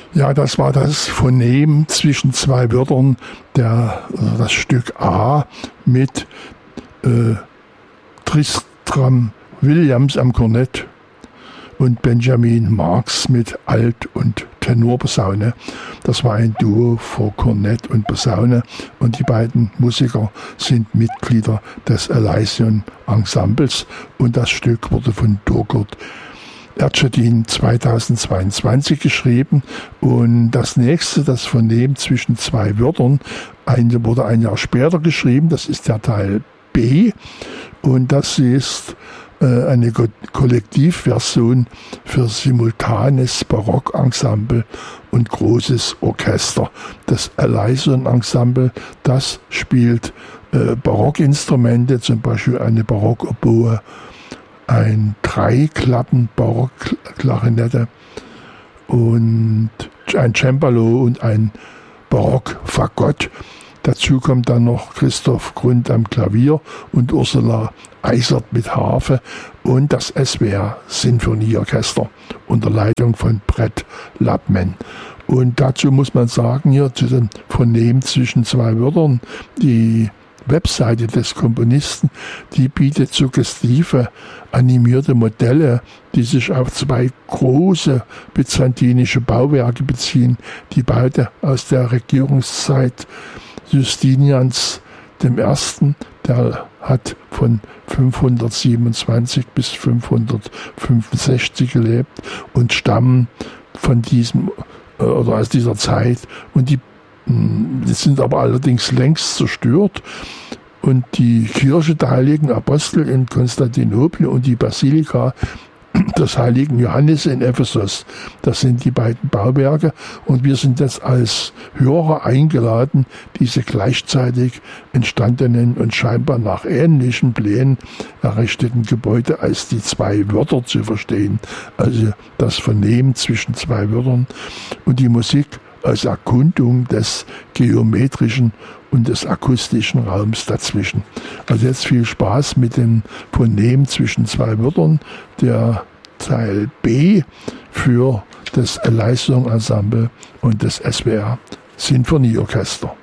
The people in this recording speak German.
Ja, das war das Phonem zwischen zwei Wörtern, das Stück A mit Tristram Williams am Kornett und Benjamin Marx mit Alt- und Tenorposaune. Das war ein Duo für Kornett und Posaune und die beiden Musiker sind Mitglieder des Elysion Ensembles und das Stück wurde von Dogurt Ercedin 2022 geschrieben und das nächste, das Phonem zwischen zwei Wörtern, wurde ein Jahr später geschrieben, das ist der Teil B und das ist eine Kollektivversion für simultanes Barockensemble und großes Orchester. Das Elysion Ensemble, das spielt Barockinstrumente, zum Beispiel eine Barockoboe, ein Dreiklappen-Barockklarinette und ein Cembalo und ein Barockfagott. Dazu kommt dann noch Christoph Grund am Klavier und Ursula Eisert mit Harfe und das SWR Sinfonieorchester unter Leitung von Brett Lappmann. Und dazu muss man sagen, hier zu dem Phonem zwischen zwei Wörtern, die Webseite des Komponisten, die bietet suggestive animierte Modelle, die sich auf zwei große byzantinische Bauwerke beziehen, die beide aus der Regierungszeit Justinians I., der hat von 527 bis 565 gelebt und stammen von diesem oder aus dieser Zeit und die sind aber allerdings längst zerstört und die Kirche der Heiligen Apostel in Konstantinopel und die Basilika des Heiligen Johannes in Ephesus, das sind die beiden Bauwerke und wir sind jetzt als Hörer eingeladen, diese gleichzeitig entstandenen und scheinbar nach ähnlichen Plänen errichteten Gebäude als die zwei Wörter zu verstehen, also das Vernehmen zwischen zwei Wörtern und die Musik als Erkundung des geometrischen und des akustischen Raums dazwischen. Also jetzt viel Spaß mit dem Phonem zwischen zwei Wörtern, der Teil B für das Elysion Ensemble und das SWR Sinfonieorchester.